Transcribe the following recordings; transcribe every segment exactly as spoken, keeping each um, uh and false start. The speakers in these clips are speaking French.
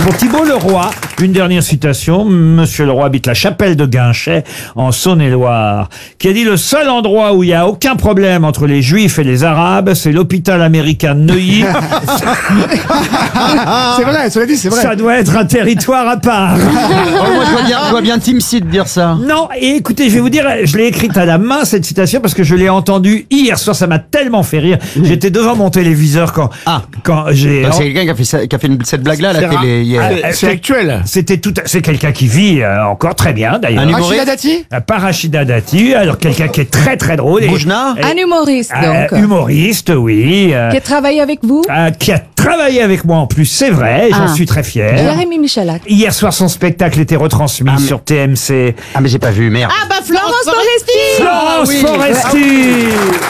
Pour Thibault Leroy, une dernière citation. Monsieur Leroy habite la chapelle de Guinchet, en Saône-et-Loire, qui a dit: le seul endroit où il n'y a aucun problème entre les Juifs et les Arabes, c'est l'hôpital américain de Neuilly. C'est vrai, cela dit, c'est vrai. Ça doit être un territoire à part. Oh, moi, je vois bien, je vois bien Tim Seed dire ça. Non, et écoutez, je vais vous dire, je l'ai écrite à la main, cette citation, parce que je l'ai entendue hier soir, ça m'a tellement fait rire. J'étais devant mon téléviseur quand, Ah. quand j'ai... Bah, c'est quelqu'un qui a fait, ça- qui a fait une- cette blague-là à la C'est télé hier. Ah, C'est actuel. C'était tout, c'est quelqu'un qui vit euh, encore très bien, d'ailleurs. Un humoriste. Rachida Dati Euh, Pas Rachida Dati, alors quelqu'un qui est très très drôle. et- Boujna et- Un humoriste, euh, donc. humoriste, oui. euh, Qui a travaillé avec vous? euh, qui a travaillé avec moi en plus, c'est vrai, j'en Ah. suis très fier. Jérémy Michalak. Hier soir, son spectacle était retransmis Ah, mais- sur T M C. Ah, mais j'ai pas vu, merde. Ah bah Florence Foresti. Florence oui. Foresti.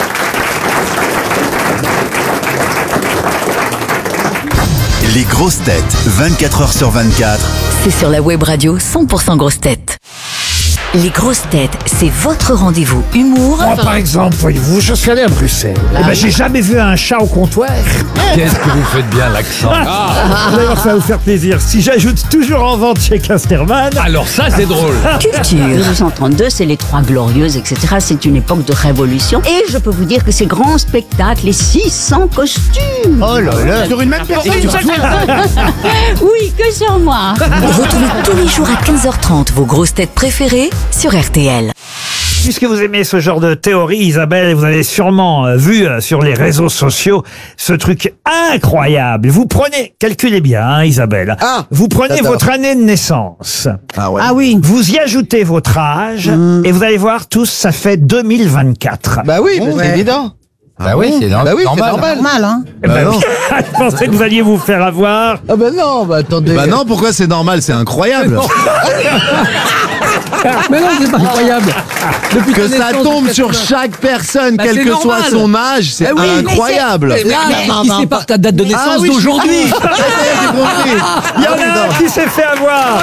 Les grosses têtes, vingt-quatre heures sur vingt-quatre. C'est sur la web radio cent pour cent grosses têtes. Les grosses têtes, c'est votre rendez-vous humour. Moi, par exemple, voyez-vous, je suis allé à Bruxelles. Eh ben, j'ai jamais vu un chat au comptoir. Qu'est-ce que vous faites bien l'accent. D'ailleurs, ça va vous faire plaisir. Si j'ajoute toujours en vente chez Casterman. Alors ça, c'est drôle. Culture. mille neuf cent trente-deux, c'est les Trois Glorieuses, et cetera. C'est une époque de révolution. Et je peux vous dire que ces grands spectacles, les six cents costumes. Oh là là. Sur une même personne. Oui, que sur moi. Retrouvez tous les jours à quinze heures trente vos grosses têtes préférées sur R T L. Puisque vous aimez ce genre de théorie, Isabelle, vous avez sûrement euh, vu euh, sur les réseaux sociaux ce truc incroyable. Vous prenez, calculez bien, hein, Isabelle. Ah, vous prenez j'adore. votre année de naissance. Ah ouais. oui. Vous y ajoutez votre âge et vous allez voir tous, ça fait deux mille vingt-quatre. Bah oui, bah, c'est évident. Bah oui, c'est no- Bah oui, c'est normal. normal. Normal, hein. Eh ben, je pensais que vous alliez vous faire avoir. Ah bah non, bah attendez. Bah non, pourquoi c'est normal? C'est incroyable. Mais non, c'est pas incroyable. Depuis Que ta ça naissance tombe jusqu'à sur présent. chaque personne, Bah, quel c'est que normal. soit son âge, c'est Ah oui, mais incroyable. Là, il sépare ta date de naissance Ah oui, je suis d'aujourd'hui. con. J'ai compris. Il y en a un qui s'est fait avoir.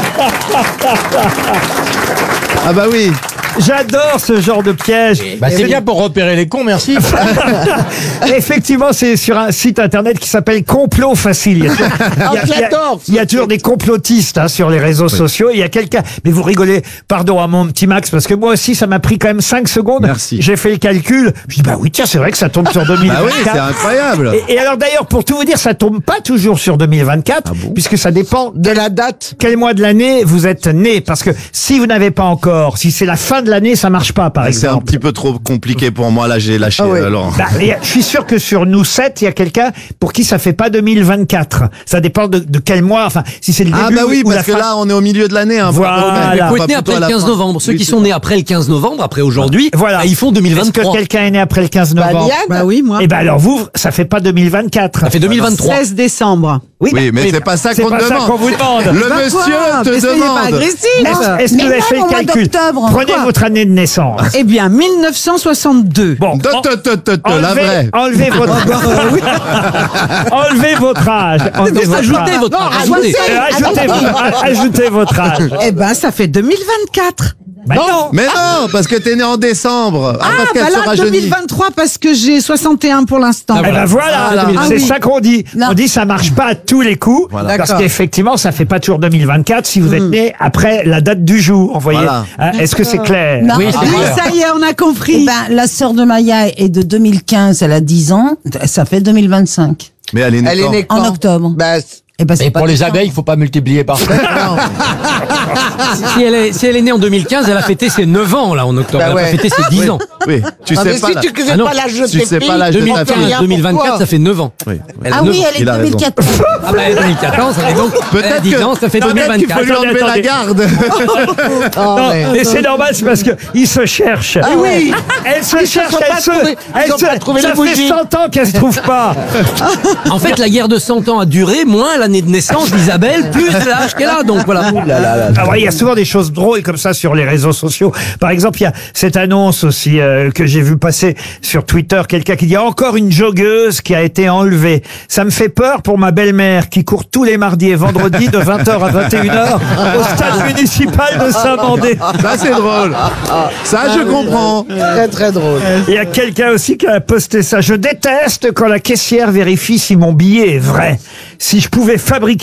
Ah bah oui. J'adore ce genre de piège. Bah c'est bien pour repérer les cons, merci. Effectivement, c'est sur un site internet qui s'appelle Complot Facile. Il y a, toujours- il y a- il y a- j'adore ce il y a toujours des complotistes hein, sur les réseaux sociaux. Il y a quelqu'un, mais vous rigolez, pardon à mon petit Max, parce que moi aussi, ça m'a pris quand même cinq secondes. Merci. J'ai fait le calcul. Je dis, bah oui, tiens, c'est vrai que ça tombe sur deux mille vingt-quatre. Bah oui, c'est incroyable. Et, et alors d'ailleurs, pour tout vous dire, ça tombe pas toujours sur deux mille vingt-quatre, Ah puisque ça dépend De la date. quel mois de l'année vous êtes né. Parce que si vous n'avez pas encore, si c'est la fin de l'année, ça marche pas, par C'est un exemple. petit peu trop compliqué pour moi, là j'ai lâché Ah ouais. euh, Laurent. Bah, et je suis sûr que sur nous sept, il y a quelqu'un pour qui ça fait pas deux mille vingt-quatre. Ça dépend de, de quel mois, enfin, si c'est le début Ah bah oui, ou la parce que fin. là on est au milieu de l'année. Hein, Voilà. Faut pas- Il Faut pas être né plutôt après à le la quinze fin. novembre. Ceux Oui, qui c'est sont ça. nés après le quinze novembre, après aujourd'hui, Voilà. bah, ils font deux mille Est-ce que vingt-trois. quelqu'un est né après le quinze novembre? Liane. oui, moi. Eh ben alors vous, ça fait pas deux mille vingt-quatre. Ça fait deux mille vingt-trois. seize décembre. Oui, Oui, mais c'est pas ça c'est qu'on pas te ça demande. qu'on vous demande. Le monsieur te demande. Est-ce est-ce que vous avez fait le calcul? Prenez votre année de naissance. Eh bien, mille neuf cent soixante-deux. Bon, Tot, en- tot, tot, tot, tot, la enlevez, vraie. enlevez votre enlevez votre âge. Enlevez votre Ajoutez âge. votre âge. Ajoutez. Euh, Ajoutez, vo- ajoutez votre âge. Eh ben, ça fait deux mille vingt-quatre. Bah non. Mais non, parce que t'es né en décembre. Ah, parce qu'elle bah se là, rajeunit. deux mille vingt-trois parce que j'ai soixante et un pour l'instant. Eh ben voilà, Voilà. c'est Ah oui. ça qu'on dit. Non. On dit ça marche pas à tous les coups, Voilà. parce D'accord. qu'effectivement ça fait pas toujours deux mille vingt-quatre si vous êtes né après la date du jour. Vous voyez, Voilà. Hein, est-ce que c'est clair? Oui, Oui, c'est clair. ça y est, on a compris. Eh ben, la sœur de Maya est de deux mille quinze, elle a dix ans, ça fait deux mille vingt-cinq, Mais elle est née Elle est quand née en quand octobre. Bah, Eh ben, c'est Et pas pour les tout ça. abeilles, il faut pas multiplier par sept. si, elle est, si elle est née en deux mille quinze, elle a fêté ses neuf ans, là, en octobre. Bah Elle a ouais. pas fêté ses dix ans. Oui, tu ah, sais mais pas. si la- tu ne sais Ah non. pas l'âge de Tu tes sais filles, pas l'âge de ta deux mille quinze, fille. deux mille vingt-quatre, ça fait neuf ans. Oui. Elle a Ah neuf oui, ans. elle est il a de raison. deux mille quatorze. Ah bah, deux mille quatorze, elle est donc. Elle a Peut-être dix que- ans, ça fait deux mille peut-être qu'il faut vingt-quatre. lui enlever la Attendez, garde. Non, mais c'est normal, c'est parce que il se cherche. Ah oui. Elle se Ils se cherche, sont elle pas se, trouvés- ils elle ont se, pas trouvé ça les fait bougies. cent ans qu'elle se trouve pas. En fait, la guerre de cent ans a duré, moins l'année de naissance d'Isabelle, plus l'âge qu'elle a. Donc voilà. Ah ouais, il y a souvent des choses drôles comme ça sur les réseaux sociaux. Par exemple, il y a cette annonce aussi euh, que j'ai vu passer sur Twitter, quelqu'un qui dit encore une joggeuse qui a été enlevée. Ça me fait peur pour ma belle-mère qui court tous les mardis et vendredis de vingt heures à vingt et une heures au stade municipal de Saint-Mandé. Ça c'est drôle. Ça je comprends. Très très drôle. Il y a quelqu'un aussi qui a posté ça. Je déteste quand la caissière vérifie si mon billet est vrai. Si je pouvais fabriquer